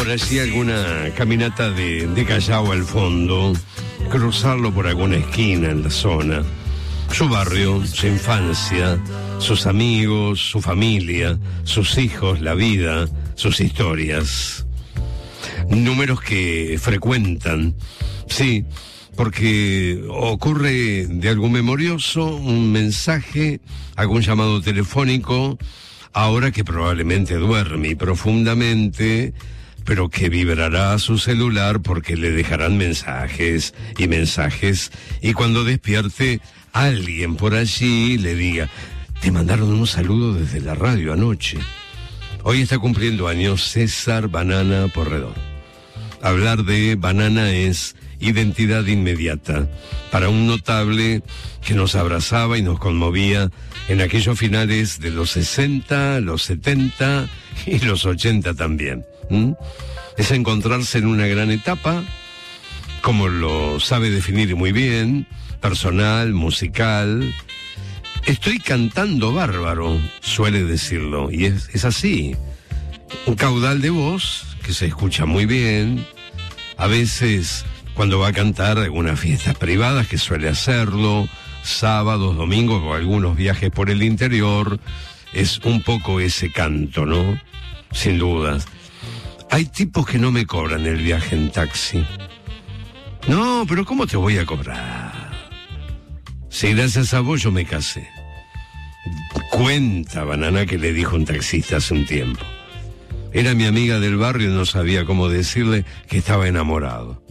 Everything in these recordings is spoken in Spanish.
por allí alguna caminata de Callao al fondo, cruzarlo por alguna esquina en la zona, su barrio, su infancia, sus amigos, su familia, sus hijos, la vida, sus historias. Números que frecuentan, sí, porque ocurre de algún memorioso, un mensaje, algún llamado telefónico, ahora que probablemente duerme profundamente, pero que vibrará su celular porque le dejarán mensajes, y cuando despierte, alguien por allí le diga: te mandaron un saludo desde la radio anoche. Hoy está cumpliendo años César Banana Porredón. Hablar de Banana es identidad inmediata para un notable que nos abrazaba y nos conmovía en aquellos finales de los 60, los 70 y los 80 también. Es encontrarse en una gran etapa, como lo sabe definir muy bien, personal, musical. Estoy cantando bárbaro, suele decirlo, y es así. Un caudal de voz que se escucha muy bien. A veces, cuando va a cantar algunas fiestas privadas, que suele hacerlo, sábados, domingos o algunos viajes por el interior, es un poco ese canto, ¿no? Sin dudas. Hay tipos que no me cobran el viaje en taxi. No, pero ¿cómo te voy a cobrar? Si gracias a vos yo me casé. Cuenta Banana que le dijo un taxista hace un tiempo. Era mi amiga del barrio y no sabía cómo decirle que estaba enamorado.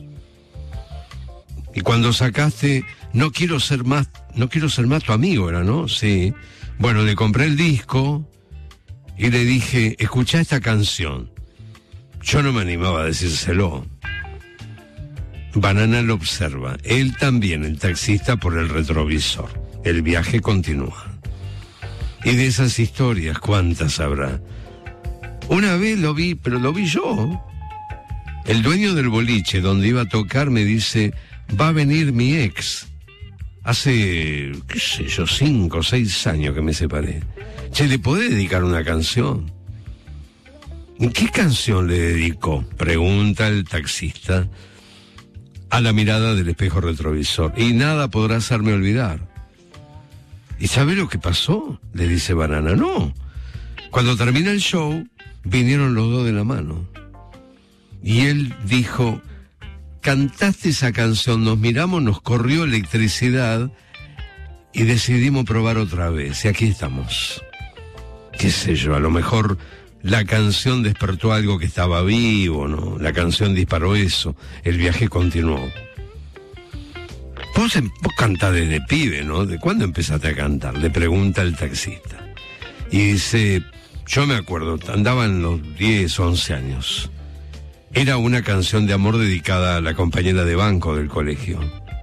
Y cuando sacaste, no quiero ser más tu amigo, era, ¿no? Sí. Bueno, le compré el disco y le dije: escuchá esta canción. Yo no me animaba a decírselo. Banana lo observa, él también, el taxista, por el retrovisor. El viaje continúa. Y de esas historias, ¿cuántas habrá? Una vez lo vi, pero lo vi yo. El dueño del boliche donde iba a tocar me dice: va a venir mi ex. Hace, qué sé yo, 5 o 6 años que me separé. Che, ¿le podés dedicar una canción? ¿Qué canción le dedicó?, pregunta el taxista a la mirada del espejo retrovisor. Y nada podrá hacerme olvidar. ¿Y sabe lo que pasó?, le dice Banana. No. Cuando termina el show, vinieron los dos de la mano. Y él dijo: cantaste esa canción, nos miramos, nos corrió electricidad y decidimos probar otra vez. Y aquí estamos. Qué sé yo, a lo mejor la canción despertó algo que estaba vivo, ¿no? La canción disparó eso, el viaje continuó. Vos cantás desde pibe, ¿no? ¿De cuándo empezaste a cantar?, le pregunta el taxista. Y dice: yo me acuerdo, andaba en los 10, 11 años. Era una canción de amor dedicada a la compañera de banco del colegio.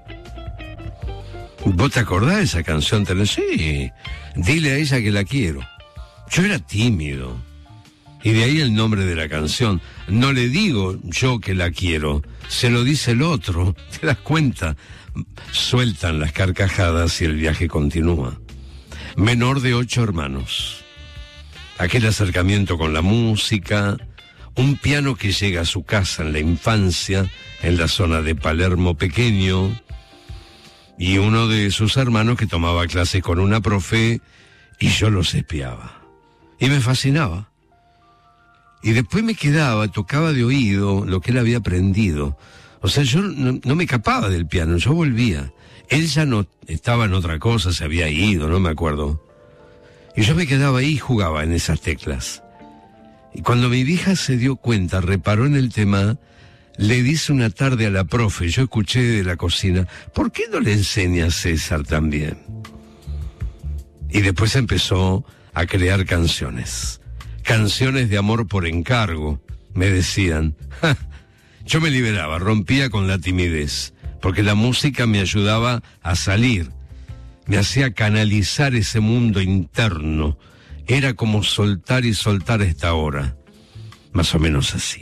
¿Vos te acordás de esa canción? Sí, dile a ella que la quiero. Yo era tímido. Y de ahí el nombre de la canción. No le digo yo que la quiero, se lo dice el otro. ¿Te das cuenta? Sueltan las carcajadas y el viaje continúa. Menor de 8 hermanos. Aquel acercamiento con la música, un piano que llega a su casa en la infancia, en la zona de Palermo pequeño, y uno de sus hermanos que tomaba clases con una profe y yo los espiaba. Y me fascinaba. Y después me quedaba, tocaba de oído lo que él había aprendido. O sea, yo no me escapaba del piano, yo volvía. Él ya no estaba en otra cosa, se había ido, no me acuerdo. Y yo me quedaba ahí y jugaba en esas teclas. Y cuando mi vieja se dio cuenta, reparó en el tema, le dice una tarde a la profe, yo escuché de la cocina: ¿por qué no le enseña a César también? Y después empezó a crear canciones. Canciones de amor por encargo, me decían. Yo me liberaba, rompía con la timidez, porque la música me ayudaba a salir, me hacía canalizar ese mundo interno. Era como soltar y soltar esta hora, más o menos así.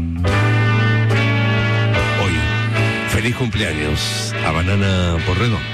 Hoy, feliz cumpleaños a Banana Porredón.